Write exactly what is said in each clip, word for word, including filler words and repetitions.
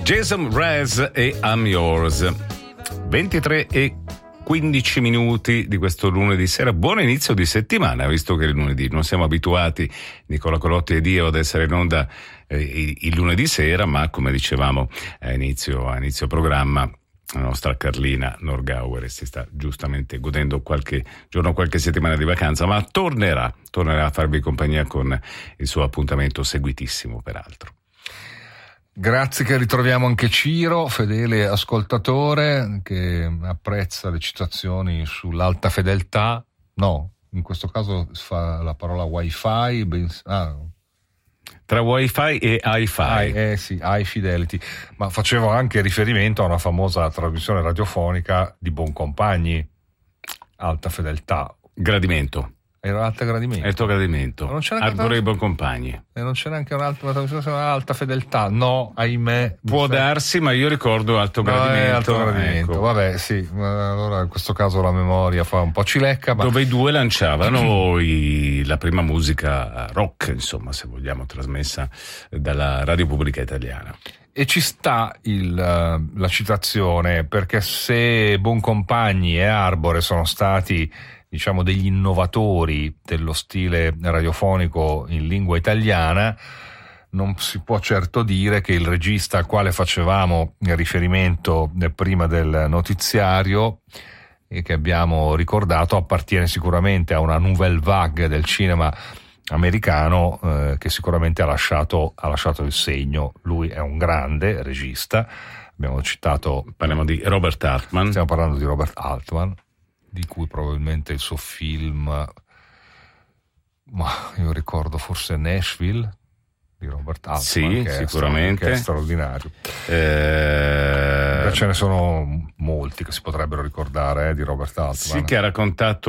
Jason Mraz e I'm Yours. ventitré e quindici minuti di questo lunedì sera. Buon inizio di settimana, visto che è il lunedì. Non siamo abituati, Nicola Colotti ed io, ad essere in onda eh, il lunedì sera, ma come dicevamo a inizio, a inizio programma, la nostra Carlina Norgauer si sta giustamente godendo qualche giorno, qualche settimana di vacanza, ma tornerà, tornerà a farvi compagnia con il suo appuntamento seguitissimo, peraltro. Grazie che ritroviamo anche Ciro, fedele ascoltatore, che apprezza le citazioni sull'alta fedeltà. No, in questo caso si fa la parola wifi, ben, ah, tra wifi e hi-fi. Eh sì, high fidelity. Ma facevo anche riferimento a una famosa trasmissione radiofonica di Boncompagni, alta fedeltà. Gradimento. Era alta gradimento. È il tuo gradimento. Non c'era Arbore dei Boncompagni. E non c'era anche un'altra trasmissione alta fedeltà. No, ahimè. Può darsi, ma io ricordo alto no, gradimento. Alto gradimento. Ecco. Vabbè, sì. Allora in questo caso la memoria fa un po' cilecca. Ma... Dove i due lanciavano i, la prima musica rock, insomma, se vogliamo, trasmessa dalla Radio Pubblica Italiana. E ci sta il, la citazione, perché se Boncompagni e Arbore sono stati, diciamo, degli innovatori dello stile radiofonico in lingua italiana, non si può certo dire che il regista al quale facevamo riferimento prima del notiziario e che abbiamo ricordato appartiene sicuramente a una nouvelle vague del cinema americano eh, che sicuramente ha lasciato, ha lasciato il segno. Lui è un grande regista, abbiamo citato, parliamo di Robert Altman, stiamo parlando di Robert Altman, di cui probabilmente il suo film, ma io ricordo forse Nashville di Robert Altman, sì, che sicuramente è, che è straordinario. Eh... Ce ne sono molti che si potrebbero ricordare eh, di Robert Altman. Sì, che ha raccontato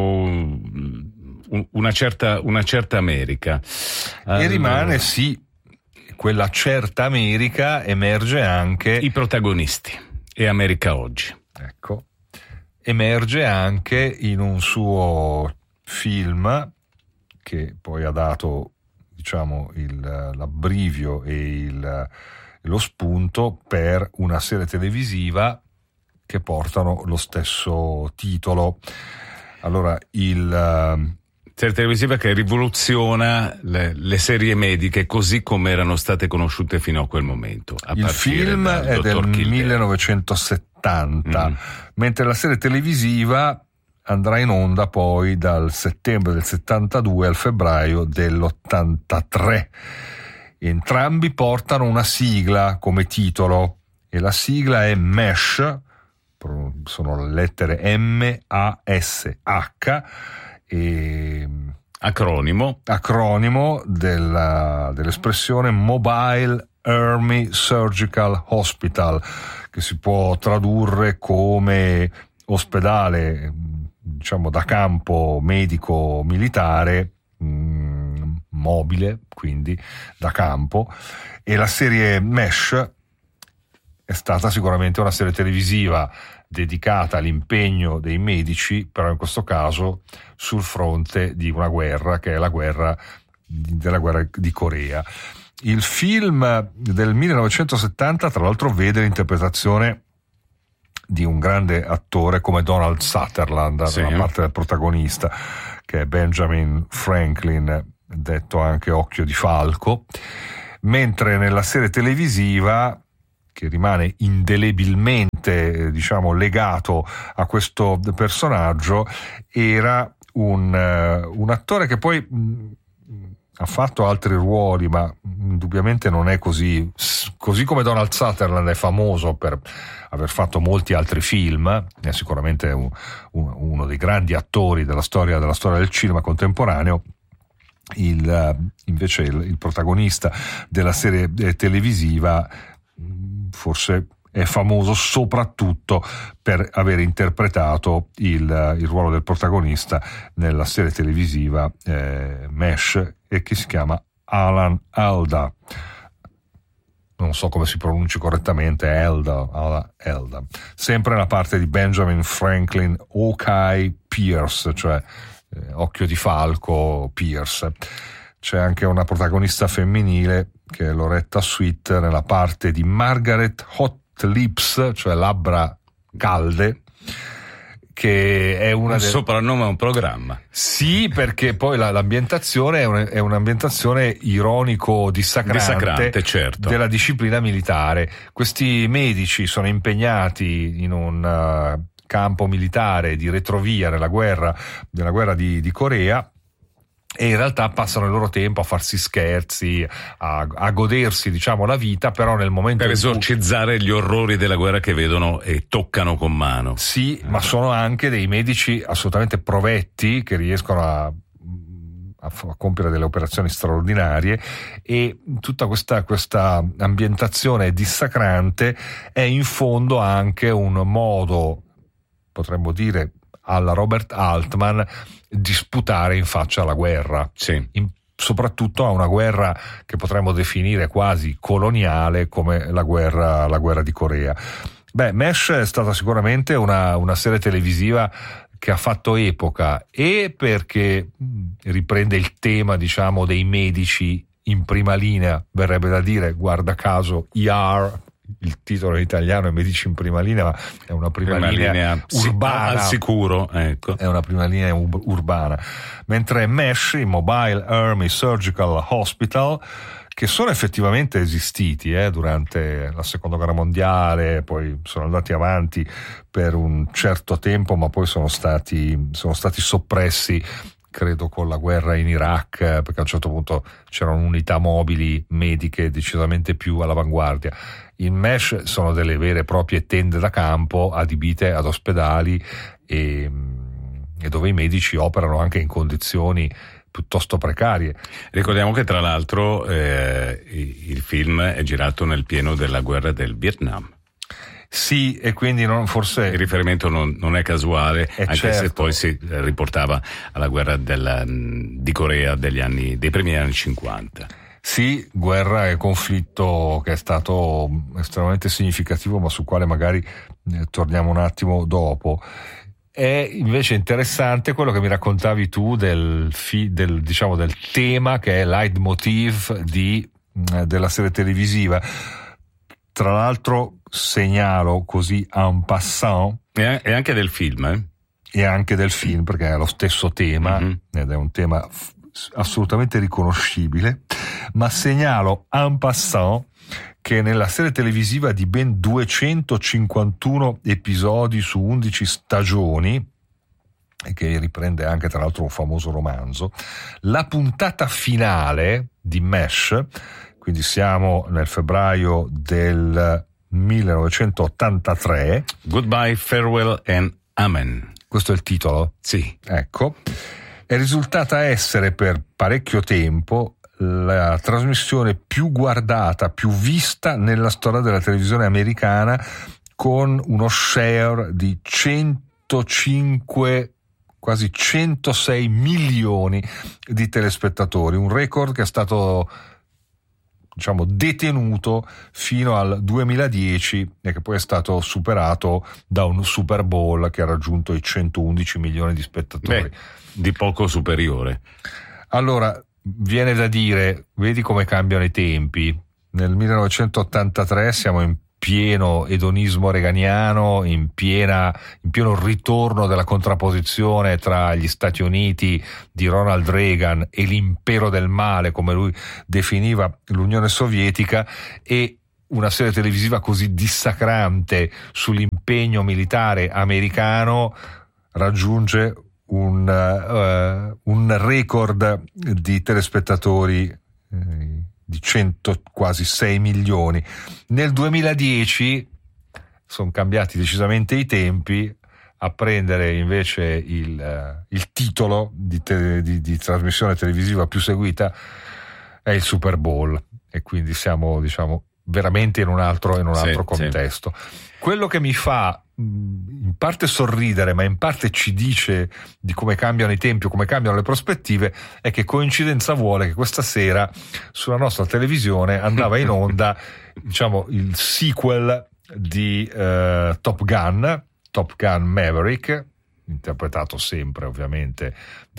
una certa, una certa America. E allora... rimane, sì, quella certa America emerge anche... I protagonisti e America oggi. Ecco. Emerge anche in un suo film che poi ha dato, diciamo, il, l'abbrivio e il, lo spunto per una serie televisiva che portano lo stesso titolo. Allora, il... serie televisiva che rivoluziona le, le serie mediche così come erano state conosciute fino a quel momento. A il film è del millenovecentosettanta, mm. mentre la serie televisiva andrà in onda poi dal settembre del settantadue al febbraio dell'ottantatré. Entrambi portano una sigla come titolo e la sigla è MESH, sono le lettere M A S H, e acronimo acronimo della, dell'espressione Mobile Army Surgical Hospital, che si può tradurre come ospedale, diciamo, da campo medico militare, mh, mobile, quindi da campo. E la serie MESH è stata sicuramente una serie televisiva dedicata all'impegno dei medici, però in questo caso sul fronte di una guerra, che è la guerra della guerra di Corea. Il film del millenovecentosettanta, tra l'altro, vede l'interpretazione di un grande attore come Donald Sutherland, sì, da parte del protagonista, che è Benjamin Franklin, detto anche Occhio di Falco, mentre nella serie televisiva, che rimane indelebilmente, diciamo, legato a questo personaggio, era un, uh, un attore che poi mh, ha fatto altri ruoli, ma indubbiamente non è così, così come Donald Sutherland è famoso per aver fatto molti altri film, è sicuramente un, un, uno dei grandi attori della storia, della storia del cinema contemporaneo. Il, invece il, il protagonista della serie televisiva forse è famoso soprattutto per aver interpretato il, il ruolo del protagonista nella serie televisiva eh, MESH, e che si chiama Alan Alda. Non so come si pronunci correttamente, Elda, Alan Elda. Sempre nella parte di Benjamin Franklin Hawkeye Pierce, cioè eh, Occhio di Falco Pierce. C'è anche una protagonista femminile che è Loretta Swit, nella parte di Margaret Hot Lips, cioè labbra calde, che è una un del... soprannome a un programma. Sì, perché poi la, l'ambientazione è, un, è un'ambientazione ironico-dissacrante, Dissacrante, certo, della disciplina militare. Questi medici sono impegnati in un uh, campo militare di retrovia nella guerra, nella guerra di, di Corea, e in realtà passano il loro tempo a farsi scherzi, a, a godersi, diciamo, la vita, però nel momento per in cui... esorcizzare gli orrori della guerra che vedono e toccano con mano. Sì, eh. ma sono anche dei medici assolutamente provetti che riescono a, a, a compiere delle operazioni straordinarie, e tutta questa, questa ambientazione dissacrante è in fondo anche un modo, potremmo dire, alla Robert Altman, di sputare in faccia alla guerra, sì. in, soprattutto a una guerra che potremmo definire quasi coloniale come la guerra, la guerra di Corea. Beh, MASH è stata sicuramente una, una serie televisiva che ha fatto epoca, e perché riprende il tema, diciamo, dei medici in prima linea, verrebbe da dire, guarda caso, E R, il titolo in italiano è Medici in prima linea, ma è una prima, prima linea, linea urbana, al sicuro, ecco. È una prima linea ur- urbana. Mentre MESH, il Mobile Army Surgical Hospital, che sono effettivamente esistiti eh, durante la seconda guerra mondiale, poi sono andati avanti per un certo tempo, ma poi sono stati, sono stati soppressi, credo con la guerra in Iraq, perché a un certo punto c'erano unità mobili mediche decisamente più all'avanguardia. In MESH sono delle vere e proprie tende da campo adibite ad ospedali, e, e dove i medici operano anche in condizioni piuttosto precarie. Ricordiamo che tra l'altro eh, il film è girato nel pieno della guerra del Vietnam. Sì, e quindi non, forse il riferimento non, non è casuale, è anche certo. se poi si riportava alla guerra della, di Corea degli anni, dei primi anni cinquanta. Sì, guerra e conflitto che è stato estremamente significativo, ma sul quale magari eh, torniamo un attimo dopo. È invece interessante quello che mi raccontavi tu del, fi, del, diciamo, del tema che è leitmotiv di, della serie televisiva. Tra l'altro segnalo così en passant, e, e anche del film, eh? E anche del film, perché è lo stesso tema, mm-hmm. ed è un tema f- assolutamente riconoscibile, ma segnalo en passant che nella serie televisiva di ben duecentocinquantuno episodi su undici stagioni, e che riprende anche tra l'altro un famoso romanzo, la puntata finale di MESH, quindi siamo nel febbraio del millenovecentottantatré. Goodbye, Farewell and Amen. Questo è il titolo? Sì. Ecco, è risultata essere per parecchio tempo la trasmissione più guardata, più vista nella storia della televisione americana, con uno share di centocinque, quasi centosei milioni di telespettatori, un record che è stato, diciamo, detenuto fino al duemiladieci e che poi è stato superato da un Super Bowl che ha raggiunto i centoundici milioni di spettatori. Beh, di poco superiore. Allora, viene da dire, vedi come cambiano i tempi. Nel millenovecentottantatré siamo in pieno edonismo reganiano, in piena in pieno ritorno della contrapposizione tra gli Stati Uniti di Ronald Reagan e l'impero del male, come lui definiva l'Unione Sovietica, e una serie televisiva così dissacrante sull'impegno militare americano raggiunge un, uh, un record di telespettatori eh, di cento, quasi sei milioni. Nel duemiladieci sono cambiati decisamente i tempi. A prendere invece il, uh, il titolo di, te, di, di trasmissione televisiva più seguita è il Super Bowl, e quindi siamo, diciamo, veramente in un altro, in un altro sì, contesto. Sì. Quello che mi fa in parte sorridere, ma in parte ci dice di come cambiano i tempi o come cambiano le prospettive, è che coincidenza vuole che questa sera sulla nostra televisione andava in onda diciamo il sequel di uh, Top Gun, Top Gun Maverick, interpretato sempre ovviamente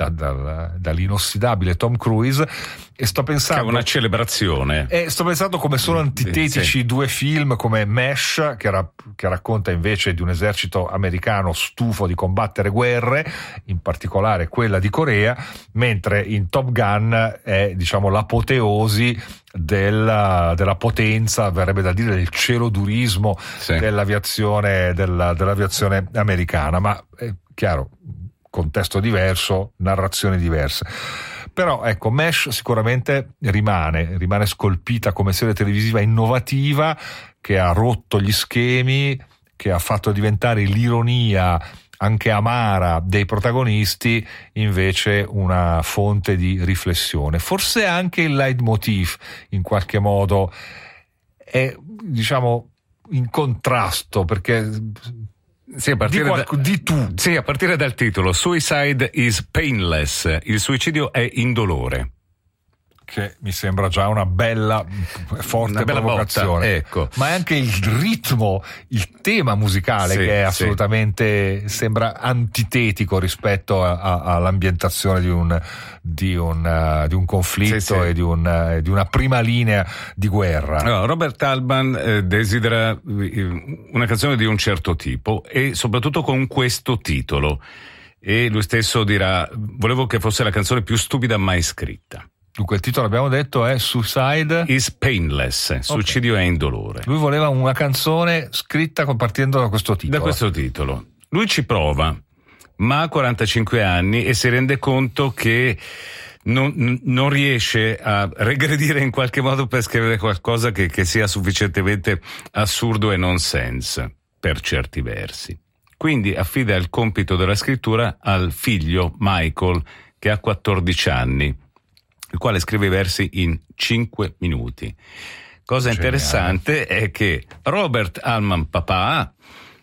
da, da, dall'inossidabile Tom Cruise, e sto pensando che è una celebrazione, e sto pensando come sono antitetici sì. due film come Mesh, che, ra- che racconta invece di un esercito americano stufo di combattere guerre, in particolare quella di Corea, mentre in Top Gun è, diciamo, l'apoteosi della, della potenza, verrebbe da dire del celodurismo sì. dell'aviazione, della, dell'aviazione americana, ma è chiaro, contesto diverso, narrazioni diverse. Però ecco, Mesh sicuramente rimane, rimane scolpita come serie televisiva innovativa, che ha rotto gli schemi, che ha fatto diventare l'ironia anche amara dei protagonisti invece una fonte di riflessione. Forse anche il leitmotiv in qualche modo è, diciamo, in contrasto, perché Sì, a partire di, qualc- da, di tu. Sì, a partire dal titolo Suicide is painless, il suicidio è indolore, che mi sembra già una bella, forte una bella provocazione. Botta, ecco. Ma è anche il ritmo, il tema musicale sì, che è assolutamente, sì. sembra antitetico rispetto a, a, all'ambientazione di un, di un, uh, di un conflitto sì, sì. e di, un, uh, di una prima linea di guerra. Allora, Robert Altman eh, desidera una canzone di un certo tipo e soprattutto con questo titolo, e lui stesso dirà: volevo che fosse la canzone più stupida mai scritta. Dunque il titolo, abbiamo detto, è Suicide is painless, suicidio okay. è indolore. Lui voleva una canzone scritta partendo da questo titolo. Da questo titolo. Lui ci prova, ma ha quarantacinque anni e si rende conto che non, non riesce a regredire in qualche modo per scrivere qualcosa che, che sia sufficientemente assurdo e nonsense, per certi versi. Quindi affida il compito della scrittura al figlio Michael, che ha quattordici anni, il quale scrive i versi in cinque minuti. Cosa Geniale. Interessante è che Robert Altman papà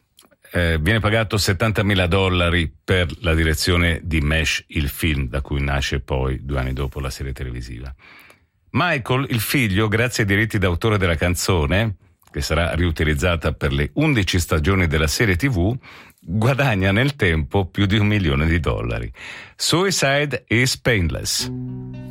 eh, viene pagato settantamila dollari per la direzione di Mesh, il film da cui nasce poi due anni dopo la serie televisiva. Michael, il figlio, grazie ai diritti d'autore della canzone, che sarà riutilizzata per le undici stagioni della serie tivù, guadagna nel tempo più di un milione di dollari. Suicide is painless.